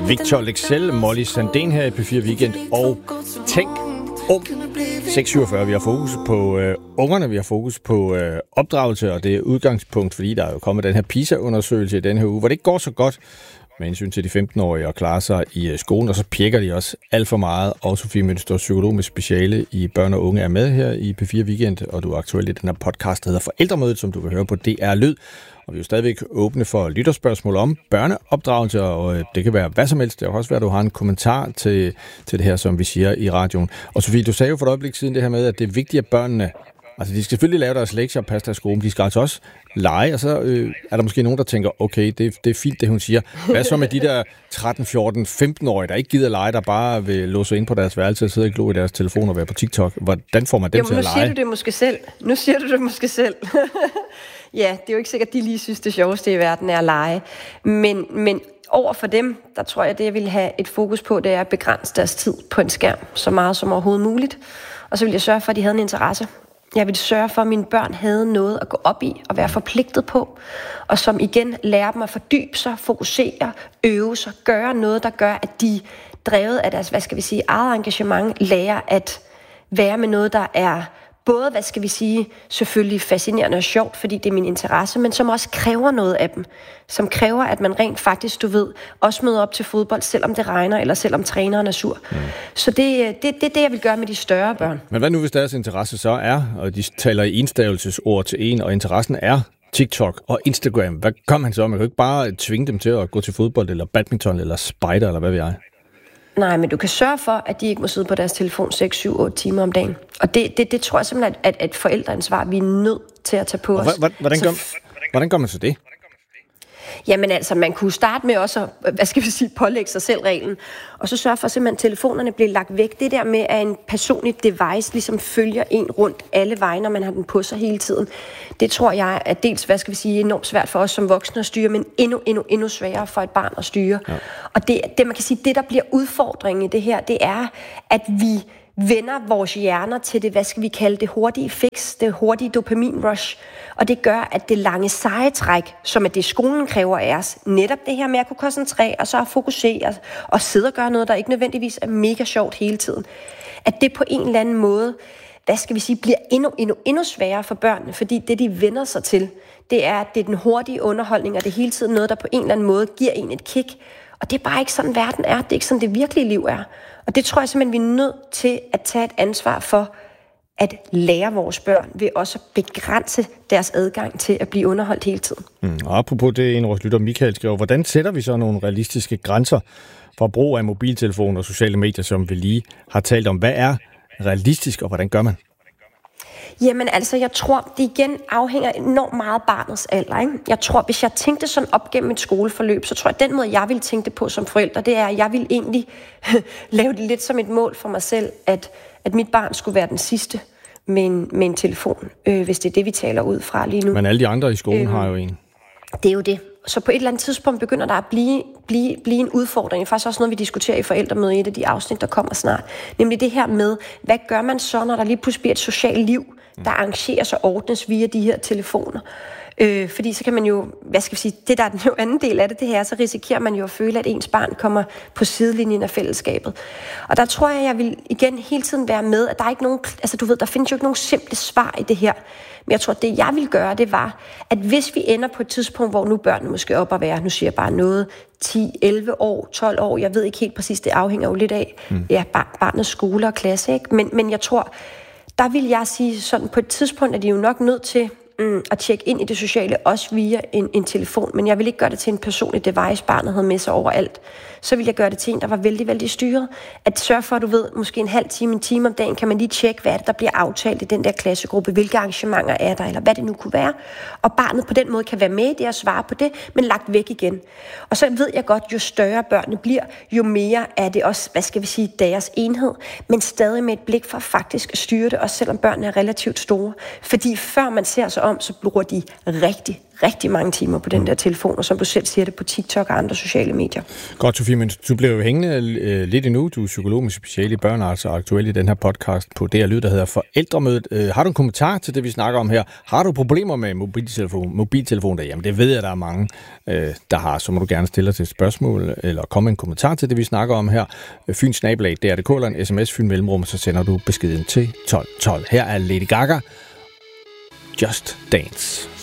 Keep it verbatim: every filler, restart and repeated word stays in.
Victor Lexell, Molly Sandén her i P fire Weekend. Og tænk om seks syvogfyrre. Vi har fokus på øh, ungerne, vi har fokus på øh, opdragelse, og det er udgangspunkt, fordi der er jo kommet den her PISA-undersøgelse i den her uge, hvor det ikke går så godt med hensyn til de femten-årige og klare sig i skolen, og så pjekker de også alt for meget. Og Sofie Mønster, psykolog med speciale i børn og unge, er med her i P fire Weekend, og du er aktuel i den her podcast, der hedder Forældremødet, som du kan høre på D R Lyd. Og vi er jo stadigvæk åbne for lytterspørgsmål om børneopdragelse, og det kan være hvad som helst. Det kan også være, at du har en kommentar til, til det her, som vi siger i radioen. Og Sofie, du sagde jo for et øjeblik siden det her med, at det er vigtigt, at børnene, altså de skal selvfølgelig lave deres lektier og passe deres skole, men de skal altså også lege, og så øh, er der måske nogen, der tænker, okay, det, det er fint, det hun siger. Hvad så med de der tretten, fjorten, femten-årige, der ikke gider lege, der bare vil låse ind på deres værelse og sidde og glo i deres telefon og være på TikTok? Hvordan får man dem jo, til at lege? Nu siger du det måske selv. Nu siger du det måske selv. Ja, det er jo ikke sikkert, at de lige synes, det sjoveste i verden er at lege. Men, men over for dem, der tror jeg, det jeg vil have et fokus på, det er at begrænse deres tid på en skærm, så meget som overhovedet muligt. Og så vil jeg sørge for, at de havde en interesse. Jeg vil sørge for, at mine børn havde noget at gå op i og være forpligtet på, og som igen lærer dem at fordybe sig, fokusere, øve sig, gøre noget, der gør, at de drevet af deres, hvad skal vi sige, eget engagement, lærer at være med noget, der er både, hvad skal vi sige, selvfølgelig fascinerende og sjovt, fordi det er min interesse, men som også kræver noget af dem. Som kræver, at man rent faktisk, du ved, også møder op til fodbold, selvom det regner, eller selvom træneren er sur. Mm. Så det, det, det er det, jeg vil gøre med de større børn. Men hvad nu, hvis deres interesse så er, og de taler i enstavelsesord til en, og interessen er TikTok og Instagram, hvad gør man så? Man kan jo ikke bare tvinge dem til at gå til fodbold, eller badminton, eller spider, eller hvad ved jeg. Nej, men du kan sørge for, at de ikke må sidde på deres telefon seks, syv, otte timer om dagen. Og det, det, det tror jeg simpelthen, at, at forældreansvar, vi er nødt til at tage på os. Hvordan gør, hvordan gør man så det? Jamen altså, man kunne starte med også at, hvad skal vi sige, pålægge sig selv reglen, og så sørge for simpelthen, at telefonerne bliver lagt væk. Det der med, at en personlig device ligesom følger en rundt alle veje, når man har den på sig hele tiden, det tror jeg er dels, hvad skal vi sige, enormt svært for os som voksne at styre, men endnu, endnu, endnu sværere for et barn at styre. Ja. Og det, det, man kan sige, det der bliver udfordringen i det her, det er, at vi vender vores hjerner til det, hvad skal vi kalde det, hurtige fix, det hurtige dopaminrush. Og det gør, at det lange sejetræk, som er det skolen kræver af os, netop det her med at kunne koncentrere og så fokusere og sidde og gøre noget, der ikke nødvendigvis er mega sjovt hele tiden, at det på en eller anden måde, hvad skal vi sige, bliver endnu, endnu, endnu sværere for børnene, fordi det, de vender sig til, det er, at det er den hurtige underholdning, og det er hele tiden noget, der på en eller anden måde giver en et kick. Og det er bare ikke sådan, verden er. Det er ikke sådan, det virkelige liv er. Og det tror jeg simpelthen, vi er nødt til at tage et ansvar for, at lære vores børn ved også at begrænse deres adgang til at blive underholdt hele tiden. Mm, og apropos det, en af vores lytter, Michael, skriver, hvordan sætter vi så nogle realistiske grænser for brug af mobiltelefon og sociale medier, som vi lige har talt om? Hvad er realistisk, og hvordan gør man? Jamen altså, jeg tror, det igen afhænger enormt meget af barnets alder, ikke? Jeg tror, hvis jeg tænkte sådan op gennem et skoleforløb, så tror jeg, at den måde, jeg ville tænke det på som forælder, det er, at jeg ville egentlig lave det lidt som et mål for mig selv, at, at mit barn skulle være den sidste med en, med en telefon, øh, hvis det er det, vi taler ud fra lige nu. Men alle de andre i skolen øh, har jo en. Det er jo det. Så på et eller andet tidspunkt begynder der at blive, blive, blive en udfordring. Det er faktisk også noget, vi diskuterer i forældremødet i et af de afsnit, der kommer snart. Nemlig det her med, hvad gør man så, når der lige pludselig bliver et socialt liv, der arrangeres og ordnes via de her telefoner. Øh, fordi så kan man jo, hvad skal vi sige, det der er den jo anden del af det, det her, så risikerer man jo at føle, at ens barn kommer på sidelinjen af fællesskabet. Og der tror jeg, jeg vil igen hele tiden være med, at der er ikke nogen, altså du ved, der findes jo ikke nogen simple svar i det her. Men jeg tror, at det jeg vil gøre, det var, at hvis vi ender på et tidspunkt, hvor nu børnene måske op at være, nu siger jeg bare noget, ti, elleve år, tolv år, jeg ved ikke helt præcis, det afhænger jo lidt af, mm. ja, barnets skole og klasse, ikke? Men, men jeg tror, der vil jeg sige sådan, på et tidspunkt er de jo nok nødt til mm, at tjekke ind i det sociale, også via en, en telefon, men jeg vil ikke gøre det til en personlig device, barnet havde med sig overalt. Så vil jeg gøre det til en, der var vældig, vældig styret. At sørge for, at du ved, måske en halv time, en time om dagen, kan man lige tjekke, hvad er det, der bliver aftalt i den der klassegruppe, hvilke arrangementer er der, eller hvad det nu kunne være. Og barnet på den måde kan være med i det og svare på det, men lagt væk igen. Og så ved jeg godt, jo større børnene bliver, jo mere er det også, hvad skal vi sige, deres enhed, men stadig med et blik for faktisk at styre det, også selvom børnene er relativt store. Fordi før man ser sig om, om, så bruger de rigtig, rigtig mange timer på den der telefon, og som du selv siger det, på TikTok og andre sociale medier. Godt, Sofie, men du bliver jo hængende øh, lidt endnu. Du er psykolog med speciale i børnearts og aktuel i den her podcast på D R Lyd, der hedder Forældremødet. Øh, har du en kommentar til det, vi snakker om her? Har du problemer med mobiltelefon, mobiltelefon derhjemme? Det ved jeg, der er mange, øh, der har. Så må du gerne stille dig til et spørgsmål, eller komme en kommentar til det, vi snakker om her. Fyn snabel-a D R punktum d k eller en sms Fyn mellemrum, så sender du beskeden til tolv tolv. Her er Lady Gaga. Just Dance.